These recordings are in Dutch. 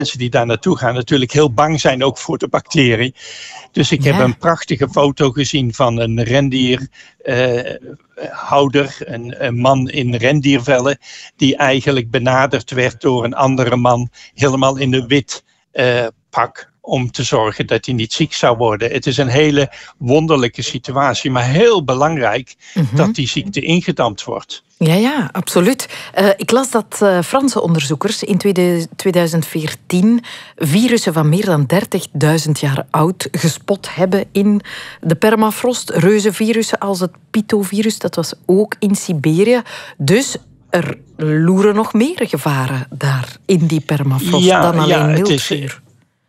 mensen die daar naartoe gaan natuurlijk heel bang zijn ook voor de bacterie. Dus ik heb een prachtige foto gezien van een rendierhouder, een man in rendiervellen, die eigenlijk benaderd werd door een andere man, helemaal in een wit pak, om te zorgen dat hij niet ziek zou worden. Het is een hele wonderlijke situatie, maar heel belangrijk dat die ziekte ingedampt wordt. Ja, absoluut. Ik las dat Franse onderzoekers in 2014 virussen van meer dan 30.000 jaar oud gespot hebben in de permafrost. Reuzenvirussen als het Pitovirus, dat was ook in Siberië. Dus er loeren nog meer gevaren daar in die permafrost dan alleen miltvuur.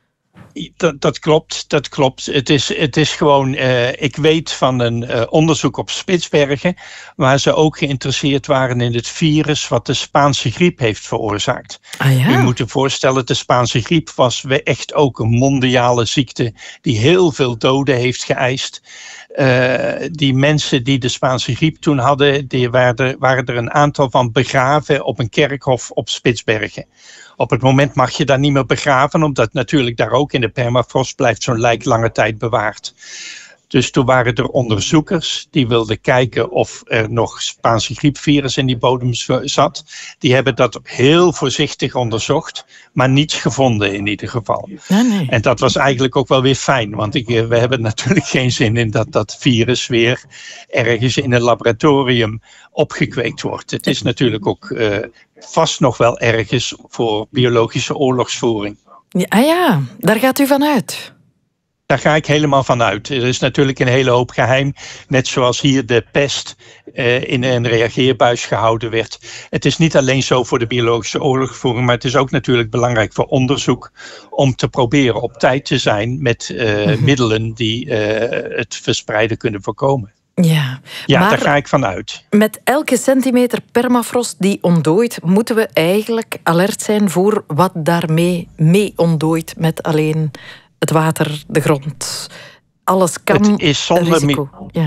Dat klopt. Het is gewoon, ik weet van een onderzoek op Spitsbergen, waar ze ook geïnteresseerd waren in het virus wat de Spaanse griep heeft veroorzaakt. Je moet je voorstellen, de Spaanse griep was echt ook een mondiale ziekte die heel veel doden heeft geëist. Die mensen die de Spaanse griep toen hadden, waren er een aantal van begraven op een kerkhof op Spitsbergen. Op het moment mag je daar niet meer begraven, omdat natuurlijk daar ook in de permafrost blijft zo'n lijk lange tijd bewaard. Dus toen waren er onderzoekers die wilden kijken of er nog Spaanse griepvirus in die bodem zat. Die hebben dat heel voorzichtig onderzocht, maar niets gevonden in ieder geval. Nee. En dat was eigenlijk ook wel weer fijn, want we hebben natuurlijk geen zin in dat virus weer ergens in een laboratorium opgekweekt wordt. Het is natuurlijk ook vast nog wel ergens voor biologische oorlogsvoering. Ja, daar gaat u van uit. Daar ga ik helemaal van uit. Er is natuurlijk een hele hoop geheim. Net zoals hier de pest in een reageerbuis gehouden werd. Het is niet alleen zo voor de biologische oorlogsvoering, maar het is ook natuurlijk belangrijk voor onderzoek om te proberen op tijd te zijn met middelen die het verspreiden kunnen voorkomen. Ja, maar daar ga ik van uit. Met elke centimeter permafrost die ontdooit, moeten we eigenlijk alert zijn voor wat daarmee mee ontdooit met alleen het water, de grond. Alles kan het is zonder risico.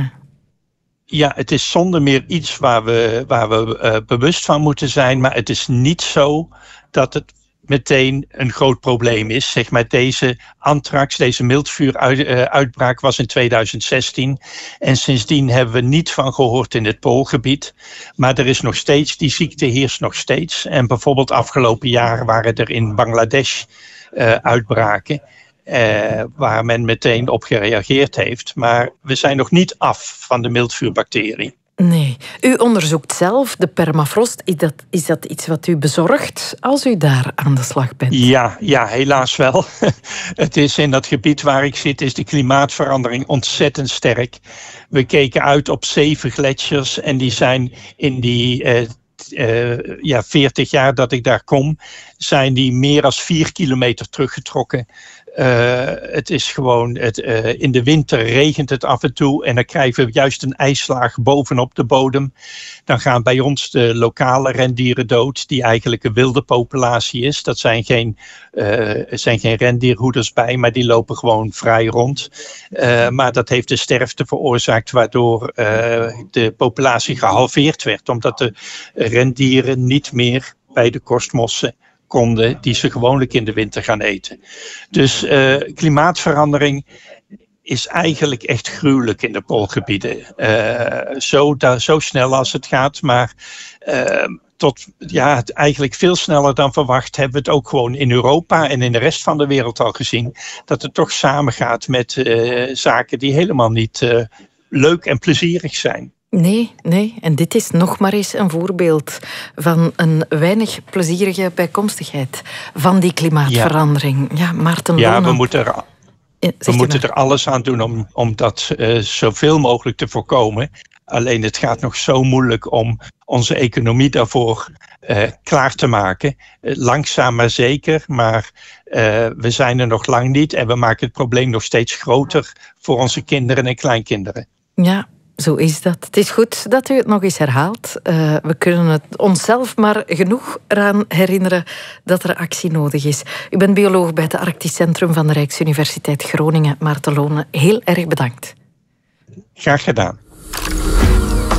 Het is zonder meer iets waar we bewust van moeten zijn. Maar het is niet zo dat het meteen een groot probleem is. Zeg maar, deze anthrax, deze miltvuuruitbraak was in 2016. En sindsdien hebben we niet van gehoord in het Poolgebied. Maar er is nog steeds, die ziekte heerst nog steeds. En bijvoorbeeld afgelopen jaar waren er in Bangladesh uitbraken. Waar men meteen op gereageerd heeft. Maar we zijn nog niet af van de miltvuurbacterie. Nee. U onderzoekt zelf de permafrost. Is dat iets wat u bezorgt als u daar aan de slag bent? Ja, helaas wel. Het is in dat gebied waar ik zit, is de klimaatverandering ontzettend sterk. We keken uit op 7 gletsjers en die zijn in die 40 jaar dat ik daar kom, zijn die meer dan 4 kilometer teruggetrokken. Het is gewoon, in de winter regent het af en toe en dan krijgen we juist een ijslaag bovenop de bodem. Dan gaan bij ons de lokale rendieren dood, die eigenlijk een wilde populatie is. Dat zijn geen rendierhoeders bij, maar die lopen gewoon vrij rond. Maar dat heeft de sterfte veroorzaakt, waardoor de populatie gehalveerd werd, omdat de rendieren niet meer bij de korstmossen konden die ze gewoonlijk in de winter gaan eten. Dus klimaatverandering is eigenlijk echt gruwelijk in de poolgebieden. Zo snel als het gaat, maar eigenlijk veel sneller dan verwacht hebben we het ook gewoon in Europa en in de rest van de wereld al gezien, dat het toch samengaat met zaken die helemaal niet leuk en plezierig zijn. Nee. En dit is nog maar eens een voorbeeld van een weinig plezierige bijkomstigheid van die klimaatverandering. Ja, Maarten Lonen. We moeten er alles aan doen om dat zoveel mogelijk te voorkomen. Alleen het gaat nog zo moeilijk om onze economie daarvoor klaar te maken. Langzaam maar zeker, maar we zijn er nog lang niet. En we maken het probleem nog steeds groter voor onze kinderen en kleinkinderen. Ja. Zo is dat. Het is goed dat u het nog eens herhaalt. We kunnen het onszelf maar genoeg eraan herinneren dat er actie nodig is. U bent bioloog bij het Arctisch Centrum van de Rijksuniversiteit Groningen. Maarten Lonen, heel erg bedankt. Graag gedaan.